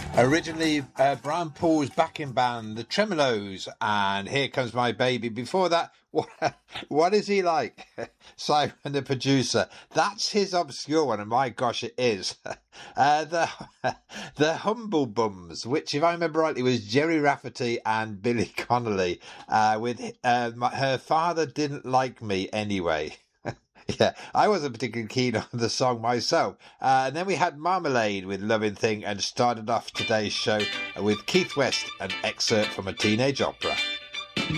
Originally, Brian Paul's backing band, the Tremolos, and Here Comes My Baby. Before that, what is he like? Simon the Producer. That's his obscure one, and my gosh, it is. The the Humble Bums, which, if I remember rightly, was Jerry Rafferty and Billy Connolly. With Her Father Didn't Like Me Anyway. Yeah, I wasn't particularly keen on the song myself. And then we had Marmalade with Loving Thing, and started off today's show with Keith West, an excerpt from a teenage opera.